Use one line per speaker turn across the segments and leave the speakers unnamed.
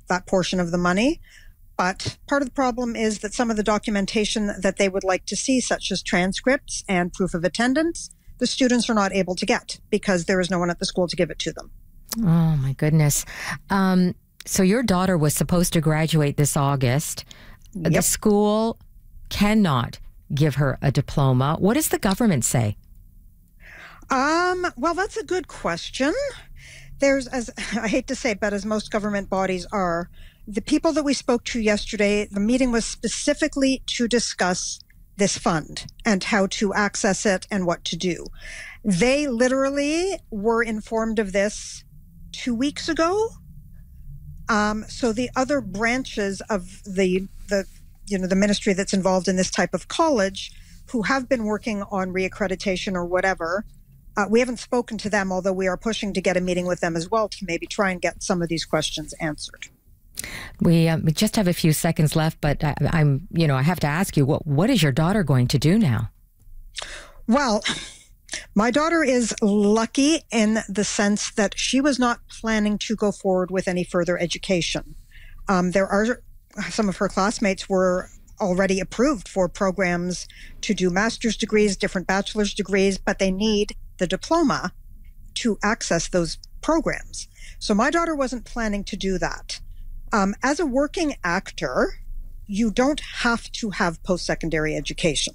that portion of the money. But part of the problem is that some of the documentation that they would like to see, such as transcripts and proof of attendance, the students are not able to get because there is no one at the school to give it to them.
Oh, my goodness. So your daughter was supposed to graduate this August.
Yep.
The school cannot give her a diploma. What does the government say?
Well, that's a good question. There's, as I hate to say, but as most government bodies are, the people that we spoke to yesterday, the meeting was specifically to discuss this fund and how to access it and what to do. They literally were informed of this 2 weeks ago. So the other branches of the ministry that's involved in this type of college, who have been working on reaccreditation or whatever, we haven't spoken to them, although we are pushing to get a meeting with them as well to maybe try and get some of these questions answered.
We just have a few seconds left, but I have to ask you, what is your daughter going to do now? Well,
my daughter is lucky in the sense that she was not planning to go forward with any further education. There are some of her classmates were already approved for programs to do master's degrees, different bachelor's degrees, but they need the diploma to access those programs. So my daughter wasn't planning to do that. As a working actor, you don't have to have post-secondary education.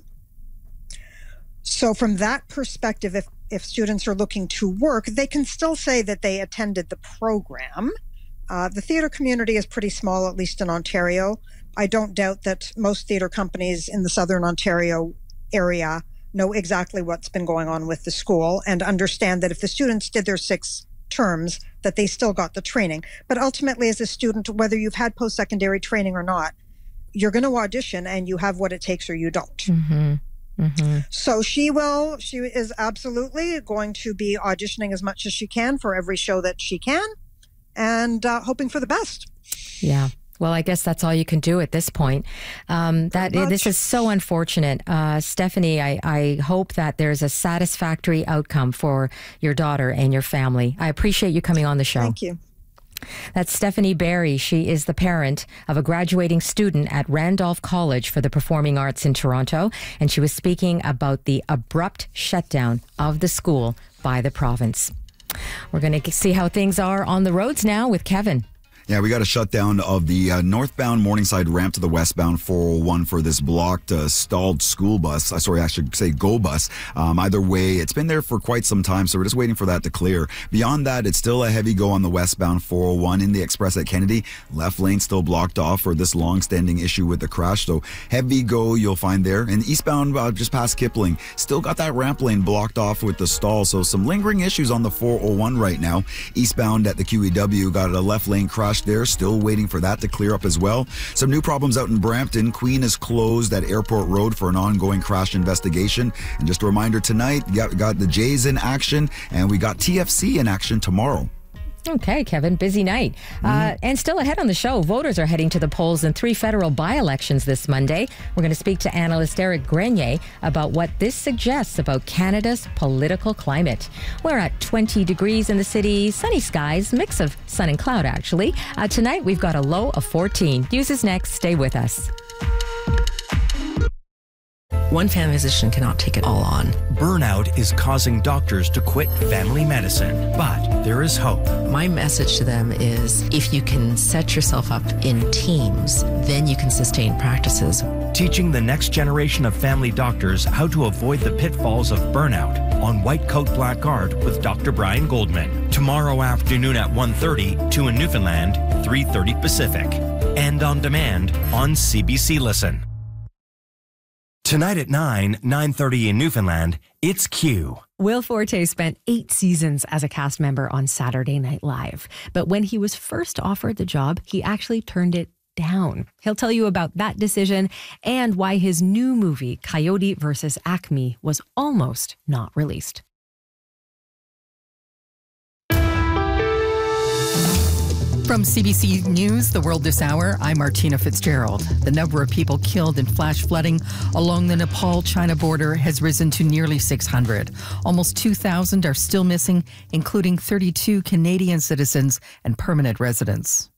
So from that perspective, if students are looking to work, they can still say that they attended the program. The theater community is pretty small, at least in Ontario. I don't doubt that most theater companies in the Southern Ontario area know exactly what's been going on with the school and understand that if the students did their 6 terms, that they still got the training. But ultimately, as a student, whether you've had post-secondary training or not, you're going to audition and you have what it takes or you don't.
Mm-hmm. Mm-hmm.
So she is absolutely going to be auditioning as much as she can for every show that she can and hoping for the best.
Yeah. Well, I guess that's all you can do at this point. This is so unfortunate. Stephanie, I hope that there's a satisfactory outcome for your daughter and your family. I appreciate you coming on the show.
Thank you.
That's Stephanie Barry. She is the parent of a graduating student at Randolph College for the Performing Arts in Toronto, and she was speaking about the abrupt shutdown of the school by the province. We're going to see how things are on the roads now with Kevin.
Yeah, we got a shutdown of the northbound Morningside ramp to the westbound 401 for this blocked, stalled school bus. I should say GO bus. Either way, it's been there for quite some time, so we're just waiting for that to clear. Beyond that, it's still a heavy go on the westbound 401 in the express at Kennedy. Left lane still blocked off for this long-standing issue with the crash, so heavy go you'll find there. And eastbound, just past Kipling, still got that ramp lane blocked off with the stall, so some lingering issues on the 401 right now. Eastbound at the QEW, got a left lane crash there, still waiting for that to clear up as well. Some new problems out in Brampton. Queen is closed at Airport Road for an ongoing crash investigation. And just a reminder, tonight, got the Jays in action, and we got TFC in action tomorrow.
Okay, Kevin, busy night. And still ahead on the show, voters are heading to the polls in 3 federal by-elections this Monday. We're going to speak to analyst Eric Grenier about what this suggests about Canada's political climate. We're at 20 degrees in the city, sunny skies, mix of sun and cloud, actually. Tonight, we've got a low of 14. News is next. Stay with us.
One family physician cannot take it all on.
Burnout is causing doctors to quit family medicine, but there is hope.
My message to them is if you can set yourself up in teams, then you can sustain practices.
Teaching the next generation of family doctors how to avoid the pitfalls of burnout on White Coat Black Guard with Dr. Brian Goldman. Tomorrow afternoon at 1:30, 2 in Newfoundland, 3:30 Pacific. And on demand on CBC Listen. Tonight at 9:30 in Newfoundland, it's Q.
Will Forte spent 8 seasons as a cast member on Saturday Night Live. But when he was first offered the job, he actually turned it down. He'll tell you about that decision and why his new movie, Coyote vs. Acme, was almost not released.
From CBC News, The World This Hour, I'm Martina Fitzgerald. The number of people killed in flash flooding along the Nepal-China border has risen to nearly 600. Almost 2,000 are still missing, including 32 Canadian citizens and permanent residents.